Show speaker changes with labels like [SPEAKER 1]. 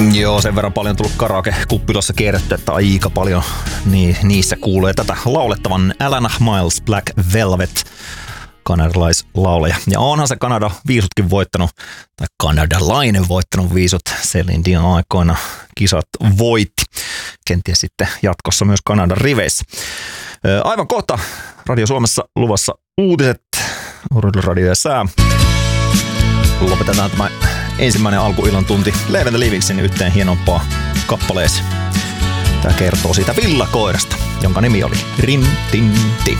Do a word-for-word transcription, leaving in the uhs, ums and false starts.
[SPEAKER 1] Joo, sen verran paljon tullut karaoke-kuppilassa kierretty, että aika paljon niin, niissä kuulee tätä laulettavan Alan Miles Black Velvet, kanadalaislaulaja. Ja onhan se Kanada viisutkin voittanut, tai kanadalainen voittanut viisut Celine Dion aikoina kisat voitti. Kenties sitten jatkossa myös Kanadan riveissä. Aivan kohta Radio Suomessa luvassa uutiset, Radio ja sää. Lopetetaan tämä ensimmäinen alkuillan tunti Live and the Livingsin yhteen hienompaa kappaleeseen. Tämä kertoo siitä villakoirasta, jonka nimi oli Rin Tin Tin.